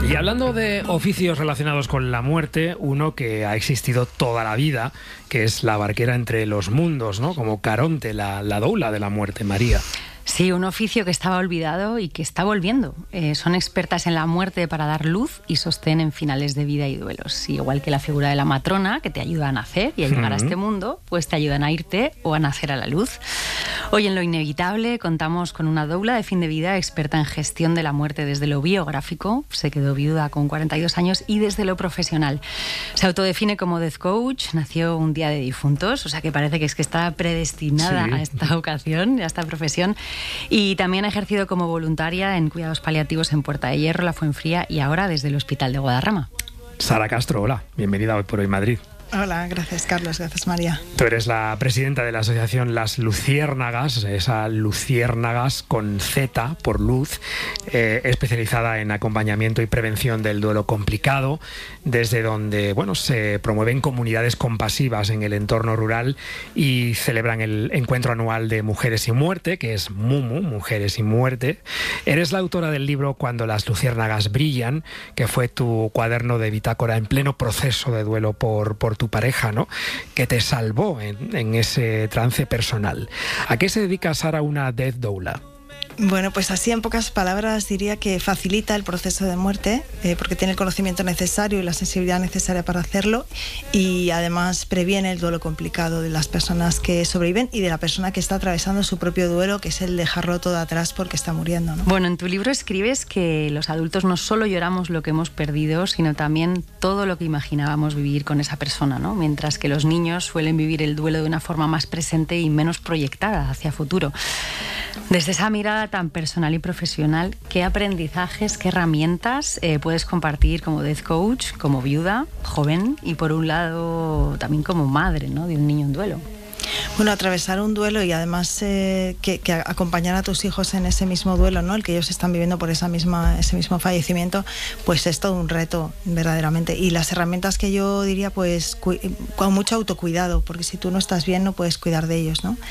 Y hablando de oficios relacionados con la muerte, uno que ha existido toda la vida, que es la barquera entre los mundos, ¿no? Como Caronte, la doula de la muerte, María. Sí, un oficio que estaba olvidado y que está volviendo. Son expertas en la muerte para dar luz y sostén en finales de vida y duelos. Y igual que la figura de la matrona, que te ayuda a nacer y a llegar a este mundo, pues te ayudan a irte o a nacer a la luz. Hoy en Lo Inevitable contamos con una doula de fin de vida experta en gestión de la muerte desde lo biográfico. Se quedó viuda con 42 años y desde lo profesional. Se autodefine como death coach, nació un día de difuntos, o sea que parece que está predestinada a esta ocasión, a esta profesión. Y también ha ejercido como voluntaria en cuidados paliativos en Puerta de Hierro, La Fuenfría y ahora desde el Hospital de Guadarrama. Sara Castro, hola, bienvenida a Hoy por Hoy Madrid. Hola, gracias Carlos, gracias María. Tú eres la presidenta de la asociación Las Luciérnagas, esa Luciérnagas con Z por luz, especializada en acompañamiento y prevención del duelo complicado, desde donde se promueven comunidades compasivas en el entorno rural y celebran el encuentro anual de Mujeres y Muerte, que es MUMU, Mujeres y Muerte. Eres la autora del libro Cuando las luciérnagas brillan, que fue tu cuaderno de bitácora en pleno proceso de duelo por tu pareja, ¿no? Que te salvó en ese trance personal. ¿A qué se dedica, Sara, una death doula? Bueno, pues así en pocas palabras diría que facilita el proceso de muerte porque tiene el conocimiento necesario y la sensibilidad necesaria para hacerlo, y además previene el duelo complicado de las personas que sobreviven y de la persona que está atravesando su propio duelo, que es el dejarlo todo atrás porque está muriendo, ¿no? Bueno, en tu libro escribes que los adultos no solo lloramos lo que hemos perdido, sino también todo lo que imaginábamos vivir con esa persona, ¿no? Mientras que los niños suelen vivir el duelo de una forma más presente y menos proyectada hacia futuro. Desde esa mirada tan personal y profesional, ¿qué aprendizajes, qué herramientas puedes compartir como death coach, como viuda, joven y por un lado también como madre, ¿no?, de un niño en duelo? Bueno, atravesar un duelo y además que acompañar a tus hijos en ese mismo duelo, ¿no?, el que ellos están viviendo por ese mismo fallecimiento, pues es todo un reto verdaderamente. Y las herramientas que yo diría, pues con mucho autocuidado, porque si tú no estás bien no puedes cuidar de ellos, ¿no?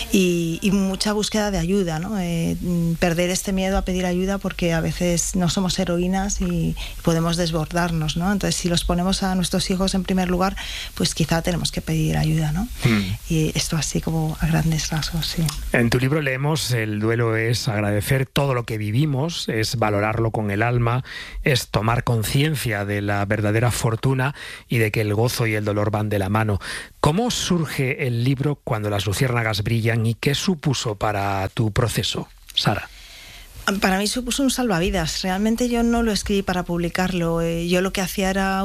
Y mucha búsqueda de ayuda, ¿no? Perder este miedo a pedir ayuda, porque a veces no somos heroínas y podemos desbordarnos, ¿no? Entonces, si los ponemos a nuestros hijos en primer lugar, pues quizá tenemos que pedir ayuda, ¿no? Y esto así como a grandes rasgos, sí. En tu libro leemos: el duelo es agradecer todo lo que vivimos, es valorarlo con el alma, es tomar conciencia de la verdadera fortuna y de que el gozo y el dolor van de la mano. ¿Cómo surge el libro Cuando las luciérnagas brillan y qué supuso para tu proceso, Sara? Para mí supuso un salvavidas. Realmente yo no lo escribí para publicarlo. Yo lo que hacía era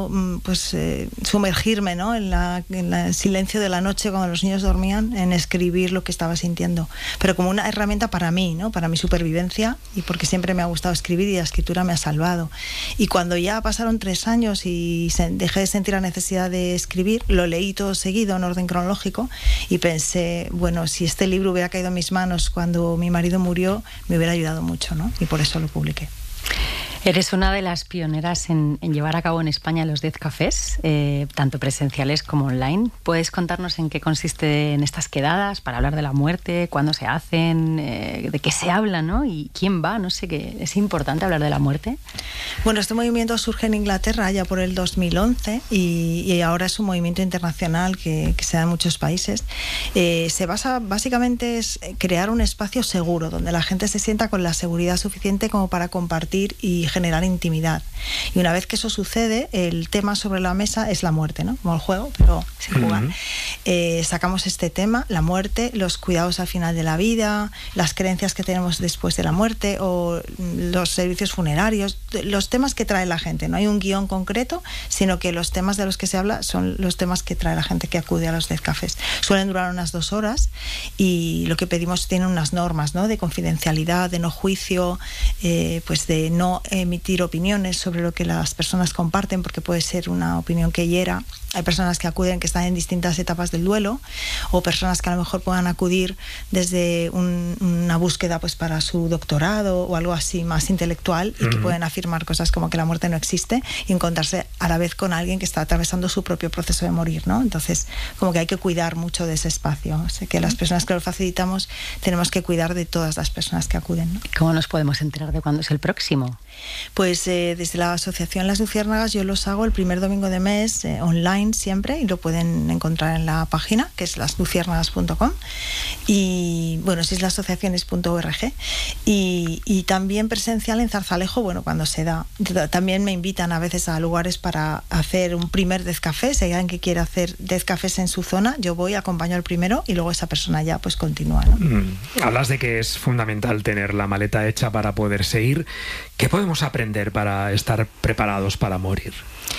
sumergirme, ¿no?, en el silencio de la noche cuando los niños dormían, en escribir lo que estaba sintiendo. Pero como una herramienta para mí, ¿no?, para mi supervivencia, y porque siempre me ha gustado escribir y la escritura me ha salvado. Y cuando ya pasaron 3 años y dejé de sentir la necesidad de escribir, lo leí todo seguido en orden cronológico y pensé, bueno, si este libro hubiera caído en mis manos cuando mi marido murió, me hubiera ayudado mucho, ¿no? Y por eso lo publiqué. Eres una de las pioneras en llevar a cabo en España los death cafés, tanto presenciales como online. ¿Puedes contarnos en qué consisten estas quedadas para hablar de la muerte, cuándo se hacen, de qué se habla, ¿no?, y quién va? No sé, ¿qué es importante hablar de la muerte? Bueno, este movimiento surge en Inglaterra ya por el 2011 y ahora es un movimiento internacional que se da en muchos países. Se basa, básicamente, es crear un espacio seguro donde la gente se sienta con la seguridad suficiente como para compartir y generar intimidad. Y una vez que eso sucede, el tema sobre la mesa es la muerte, ¿no?, como el juego, pero sin jugar. Sacamos este tema, la muerte, los cuidados al final de la vida, las creencias que tenemos después de la muerte o los servicios funerarios, los temas que trae la gente. No hay un guión concreto, sino que los temas de los que se habla son los temas que trae la gente que acude a los death cafés. Suelen durar unas 2 horas y lo que pedimos tiene unas normas, ¿no?, de confidencialidad, de no juicio, pues de no emitir opiniones sobre lo que las personas comparten, porque puede ser una opinión que hiera. Hay personas que acuden que están en distintas etapas del duelo, o personas que a lo mejor puedan acudir desde una búsqueda pues para su doctorado o algo así más intelectual y que pueden afirmar cosa es como que la muerte no existe y encontrarse a la vez con alguien que está atravesando su propio proceso de morir, ¿no? Entonces, como que hay que cuidar mucho de ese espacio. O sea, que las personas que lo facilitamos tenemos que cuidar de todas las personas que acuden, ¿no? ¿Cómo nos podemos enterar de cuándo es el próximo? Pues desde la asociación Las Luciérnagas yo los hago el primer domingo de mes online siempre, y lo pueden encontrar en la página, que es lasluciérnagas.com, y bueno, si es la asociaciones.org, y también presencial en Zarzalejo, bueno, cuando se da. También me invitan a veces a lugares para hacer un primer Dezcafé. Si hay alguien que quiere hacer Dezcafés en su zona, yo voy, acompaño al primero y luego esa persona ya pues continúa, ¿no? Hablas de que es fundamental tener la maleta hecha para poderse ir. ¿Qué podemos aprender para estar preparados para morir?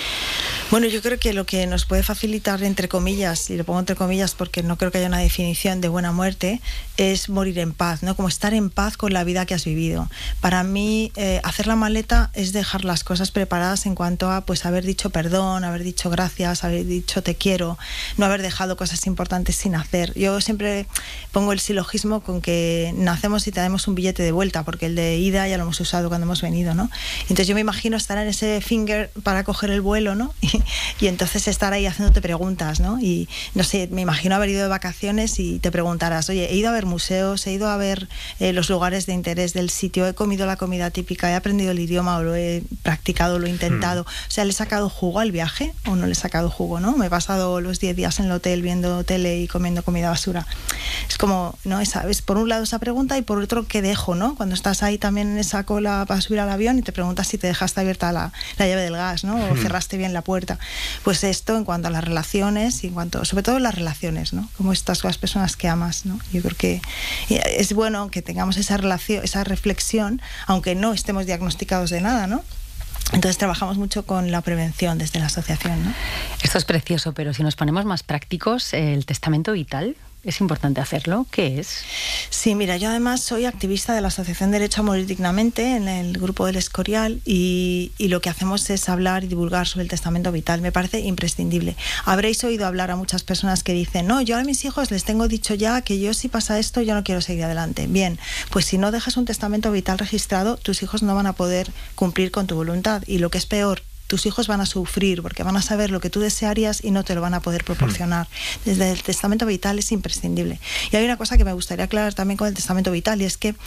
Bueno, yo creo que lo que nos puede facilitar, entre comillas, y lo pongo entre comillas porque no creo que haya una definición de buena muerte, es morir en paz, ¿no? Como estar en paz con la vida que has vivido. Para mí, hacer la maleta es dejar las cosas preparadas en cuanto a pues haber dicho perdón, haber dicho gracias, haber dicho te quiero, no haber dejado cosas importantes sin hacer. Yo siempre pongo el silogismo con que nacemos y tenemos un billete de vuelta, porque el de ida ya lo hemos usado cuando hemos venido, ¿no? Entonces yo me imagino estar en ese finger para coger el vuelo, ¿no? Y entonces estar ahí haciéndote preguntas, ¿no? Y no sé, me imagino haber ido de vacaciones y te preguntarás, oye, he ido a ver museos, he ido a ver los lugares de interés del sitio, he comido la comida típica, he aprendido el idioma o lo he practicado, lo he intentado. O sea, ¿le he sacado jugo al viaje o no le he sacado jugo, no? Me he pasado los 10 días en el hotel viendo tele y comiendo comida basura. Es como, ¿no? Es por un lado esa pregunta y por otro, ¿qué dejo, no? Cuando estás ahí también en esa cola para subir al avión y te preguntas si te dejaste abierta la llave del gas, ¿no? O cerraste bien la puerta. Pues esto en cuanto a las relaciones y en cuanto, sobre todo las relaciones, ¿no? Cómo estás con las personas que amas, ¿no? Yo creo que es bueno que tengamos esa relación, esa reflexión, aunque no estemos diagnosticados de nada, ¿no? Entonces trabajamos mucho con la prevención desde la asociación, ¿no? Esto es precioso, pero si nos ponemos más prácticos, el testamento vital, ¿es importante hacerlo? ¿Qué es? Sí, mira, yo además soy activista de la Asociación Derecho a Morir Dignamente en el grupo del Escorial y lo que hacemos es hablar y divulgar sobre el testamento vital. Me parece imprescindible. Habréis oído hablar a muchas personas que dicen, no, yo a mis hijos les tengo dicho ya que yo si pasa esto yo no quiero seguir adelante. Bien, pues si no dejas un testamento vital registrado, tus hijos no van a poder cumplir con tu voluntad y lo que es peor, tus hijos van a sufrir porque van a saber lo que tú desearías y no te lo van a poder proporcionar. Desde el testamento vital es imprescindible. Y hay una cosa que me gustaría aclarar también con el testamento vital y es que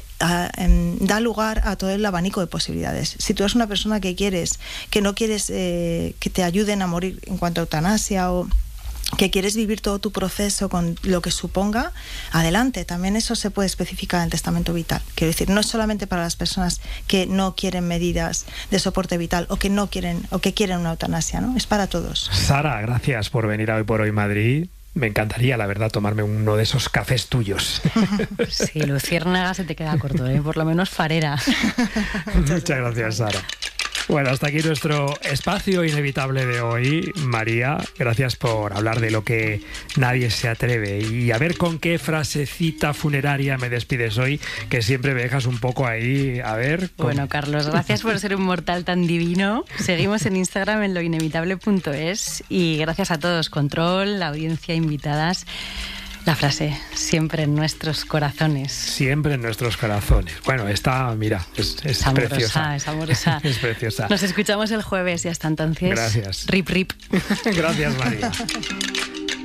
da lugar a todo el abanico de posibilidades. Si tú eres una persona que no quieres que te ayuden a morir en cuanto a eutanasia o que quieres vivir todo tu proceso con lo que suponga, adelante. También eso se puede especificar en el testamento vital. Quiero decir, no es solamente para las personas que no quieren medidas de soporte vital o que no quieren o que quieren una eutanasia, ¿no? Es para todos. Sara, gracias por venir a Hoy por Hoy Madrid. Me encantaría, la verdad, tomarme uno de esos cafés tuyos. Sí, Luciérnaga se te queda corto, ¿eh? Por lo menos farera. Muchas gracias, Sara. Bueno, hasta aquí nuestro espacio inevitable de hoy. María, gracias por hablar de lo que nadie se atreve. Y a ver con qué frasecita funeraria me despides hoy, que siempre me dejas un poco ahí. A ver. Bueno, Carlos, gracias por ser un mortal tan divino. Seguimos en Instagram en loinevitable.es y gracias a todos, control, la audiencia, invitadas. La frase, siempre en nuestros corazones. Siempre en nuestros corazones. Bueno, esta, mira, es amorosa, preciosa. Es amorosa. Es preciosa. Nos escuchamos el jueves y hasta entonces. Gracias. Rip, rip. Gracias, María.